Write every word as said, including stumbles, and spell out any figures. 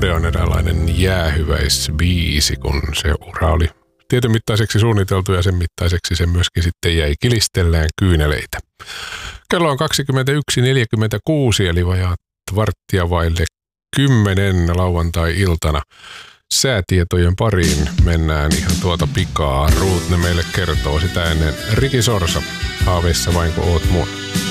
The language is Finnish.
Rode on eräänlainen jäähyväisbiisi, kun se ura oli tietyn mittaiseksi suunniteltu ja sen mittaiseksi se myöskin sitten jäi kilistellään kyyneleitä. Kello on kaksikymmentäyksi neljäkymmentäkuusi eli vajaat varttia vaille kymmenen lauantai-iltana. Säätietojen pariin mennään ihan tuota pikaa. Ruut ne meille kertoo sitä ennen Riki Sorsa. Haaveissa vain kun oot mun.